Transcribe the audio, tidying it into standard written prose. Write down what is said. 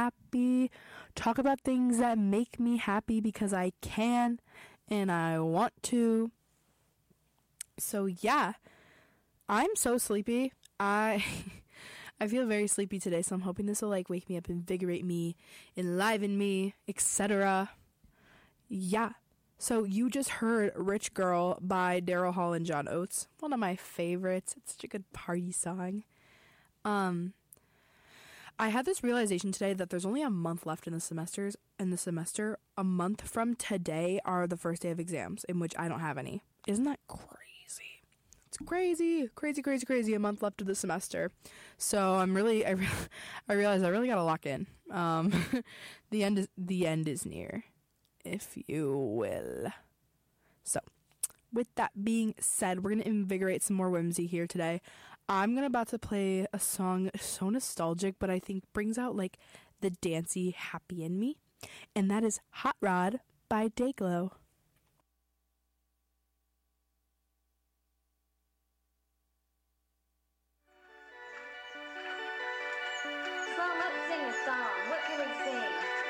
happy, talk about things that make me happy because I can and I want to. So yeah, I'm so sleepy. I I feel very sleepy today, so I'm hoping this will like wake me up, invigorate me, enliven me, etc. Yeah. So you just heard Rich Girl by Daryl Hall and John Oates. One of my favorites. It's such a good party song. I had this realization today that there's only a month left in the semester. A month from today are the first day of exams, in which I don't have any. Isn't that crazy? It's crazy, crazy, crazy, crazy. A month left of the semester. So I realize I really gotta lock in. The end is near, if you will. So, with that being said, we're gonna invigorate some more whimsy here today. I'm about to play a song so nostalgic, but I think brings out like the dancey happy in me, and that is Hot Rod by Dayglow. So let's sing a song. What can we sing?